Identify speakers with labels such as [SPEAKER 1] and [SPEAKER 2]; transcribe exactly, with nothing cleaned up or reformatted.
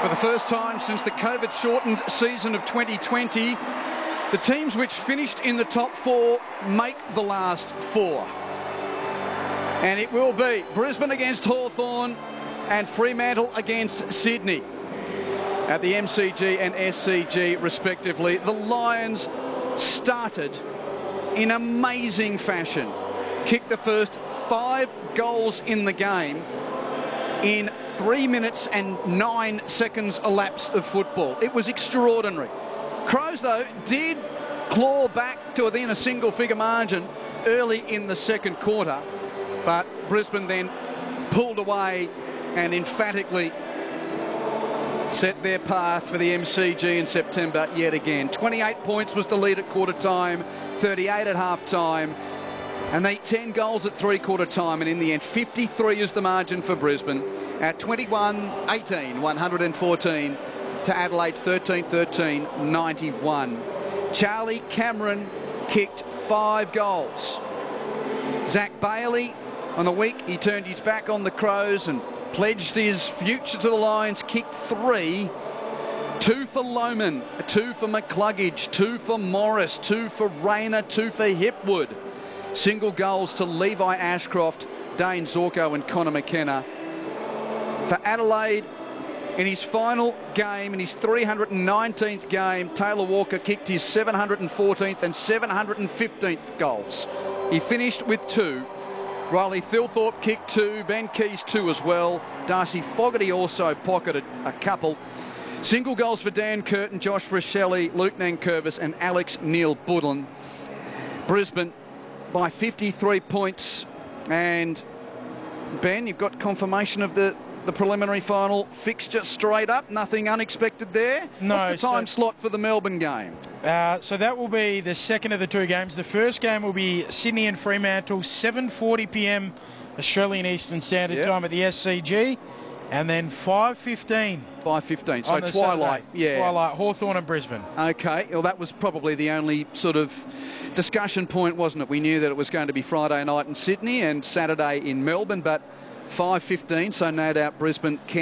[SPEAKER 1] For the first time since the COVID-shortened season of twenty twenty, the teams which finished in the top four make the last four. And it will be Brisbane against Hawthorn and Fremantle against Sydney at the M C G and S C G respectively. The Lions started in amazing fashion. Kicked the first five goals in the game in three minutes and nine seconds elapsed of football. It was extraordinary. Crows, though, did claw back to within a single-figure margin early in the second quarter, but Brisbane then pulled away and emphatically set their path for the M C G in September yet again. twenty-eight points was the lead at quarter time, thirty-eight at half time, and they ten goals at three quarter time, and in the end fifty-three is the margin for Brisbane at twenty-one eighteen, one hundred fourteen to Adelaide's thirteen thirteen, ninety-one. Charlie Cameron kicked five goals. Zach Bailey, on the week he turned his back on the Crows and pledged his future to the Lions, kicked three. Two for Lohman, two for McCluggage, two for Morris, two for Rayner, two for Hipwood. Single goals to Levi Ashcroft, Dane Zorko and Connor McKenna. For Adelaide, in his final game, in his three hundred nineteenth game, Taylor Walker kicked his seven hundred fourteenth and seven hundred fifteenth goals. He finished with two. Riley Thilthorpe kicked two, Ben Keys two as well. Darcy Fogarty also pocketed a couple. Single goals for Dan Curtin, Josh Rochelle, Luke Nankervis and Alex Neil-Budlin. Brisbane by fifty-three points. And Ben, you've got confirmation of the, the preliminary final fixture straight up. Nothing unexpected there.
[SPEAKER 2] No.
[SPEAKER 1] What's the time
[SPEAKER 2] so,
[SPEAKER 1] slot for the Melbourne game?
[SPEAKER 2] Uh, so that will be the second of the two games. The first game will be Sydney and Fremantle, seven forty p m Australian Eastern Standard
[SPEAKER 1] yep.
[SPEAKER 2] Time at the S C G. And then five fifteen.
[SPEAKER 1] five fifteen, so twilight.
[SPEAKER 2] Saturday.
[SPEAKER 1] Yeah.
[SPEAKER 2] Twilight, Hawthorn and Brisbane.
[SPEAKER 1] Okay, well that was probably the only sort of discussion point, wasn't it? We knew that it was going to be Friday night in Sydney and Saturday in Melbourne, but five fifteen, so no doubt Brisbane can